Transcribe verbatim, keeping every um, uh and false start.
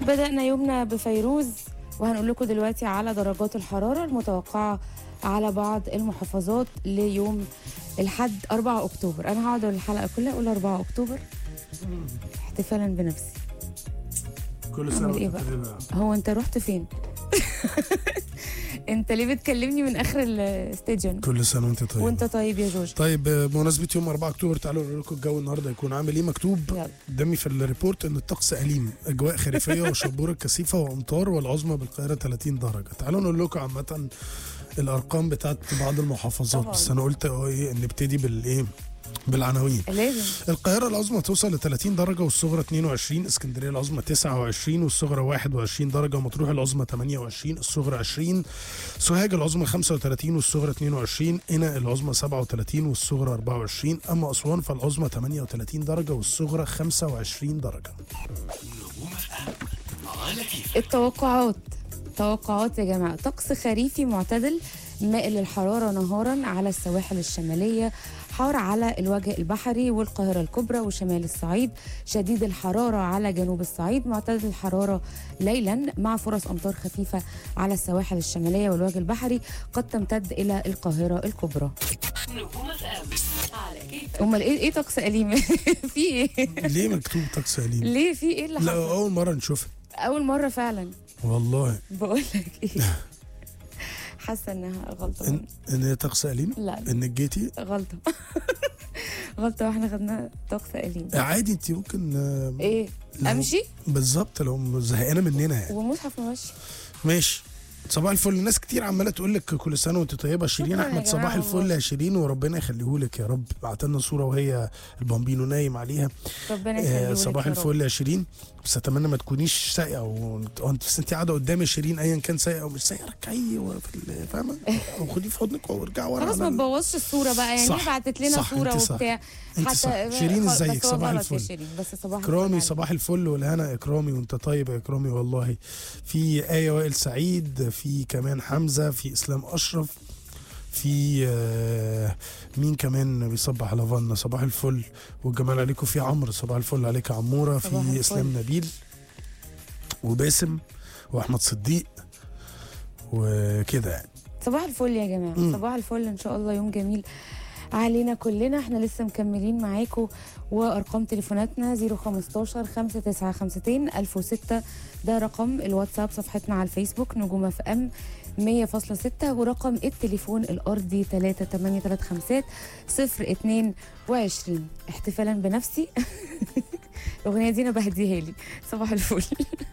بدأنا يومنا بفيروز، وهنقول لكم دلوقتي على درجات الحرارة المتوقعة على بعض المحافظات ليوم الحد أربعة أكتوبر. أنا هقعد الحلقة كلها أقول أربعة أكتوبر احتفالا بنفسي. كل سنة إيه وانت طيبة. هو أنت رحت فين؟ انت ليه بتكلمني من اخر الاستاديوم؟ كل سنه وانت طيب. وانت طيب يا جورج. طيب بمناسبه يوم أربعة أكتوبر تعالوا نقول لكم الجو النهارده هيكون عامل ايه. مكتوب قدامي في الريبورت ان الطقس اليم، اجواء خريفيه وشبوره كثيفه وامطار، والعظمى بالقاهره ثلاثين درجه. تعالوا نقول لكم عامه الارقام بتاعت بعض المحافظات طبعا. بس انا قلت ايه نبتدي بالايه بالعناوين. لازم. القاهرة العظمى توصل ل ثلاثين درجة والصغرى اثنين وعشرين، اسكندرية العظمى تسعة وعشرين والصغرى واحد وعشرين درجة، مطروح العظمى ثمانية وعشرين الصغرى عشرين، سوهاج العظمى خمسة وثلاثين والصغرى اثنين وعشرين، قنا العظمى سبعة وثلاثين والصغرى أربعة وعشرين، أما أسوان فالعظمى ثمانية وثلاثين درجة والصغرى خمسة وعشرين درجة. التوقعات توقعات يا جماعة: طقس خريفي معتدل مائل للحرارة نهارا على السواحل الشمالية، حار على الوجه البحري والقاهرة الكبرى وشمال الصعيد، شديد الحرارة على جنوب الصعيد، معتدل الحرارة ليلا مع فرص أمطار خفيفة على السواحل الشمالية والوجه البحري قد تمتد إلى القاهرة الكبرى. امال ايه ايه طقس أليم؟ في ايه؟ ليه مكتوب طقس أليم؟ ليه في ايه اللي حصل؟ لا أول مرة نشوفها. أول مرة فعلا والله. بقول لك ايه، حاسه انها غلطه. ان ان هي طقس أليم؟ لا انك جيتي غلطه. غلطه واحنا خدنا طقس أليم. عادي انت ممكن ايه امشي بالظبط لو زهقانه مننا يعني. ومصحف ماشي ماشي. صباح الفل. ناس كتير عماله تقول لك كل سنه وانت طيبه. شيرين احمد صباح الفل يا شيرين وربنا يخليه لك يا رب. بعت لنا صوره وهي البامبينو نايم عليها. ربنا يخليه لك. صباح الفل يا شيرين. بس اتمنى ما تكونيش سايقه وانت بس انت قاعده قدام شيرين ايا كان سايقه او مش سايقه ركعي فاهمه وخديه في حضنك وارجعي ورا. خلاص ما تبوظش الصوره بقى يعني. بعتت لنا صوره وبتاع حتى شيرين ازيك صباح الفل. شيرين بس صباح اكرامي صباح الفل والهنا اكرامي وانت طيب يا اكرامي والله. في آية وائل سعيد، في كمان حمزه، في اسلام اشرف، في آه مين كمان بيصبح على فانا صباح الفل والجمال عليكم. في عمرو صباح الفل عليك يا عموره. في اسلام نبيل وباسم واحمد صديق وكده يعني. صباح الفل يا جماعه. م. صباح الفل ان شاء الله يوم جميل علينا كلنا. احنا لسه مكملين معاكم وارقام تليفوناتنا صفر خمستاشر خمسة تسعة خمسة ألف وستة ده رقم الواتساب، صفحتنا على الفيسبوك نجوم اف ام مية فاصلة ستة، ورقم التليفون الارضي ثلاثة ثمانية ثلاثة خمسة صفر اتنين وعشرين. احتفالا بنفسي الاغنيه دي انا بهديها لي. صباح الفل.